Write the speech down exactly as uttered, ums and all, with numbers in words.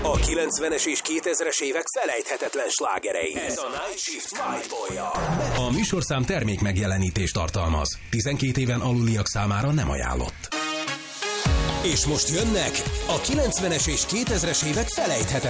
A kilencvenes és kétezres évek felejthetetlen slágerei. Ez a Night Shift White Boy-ja. A műsorszám termék megjelenítést tartalmaz. tizenkét éven aluliak számára nem ajánlott. És most jönnek a kilencvenes és kétezres évek felejthetetlen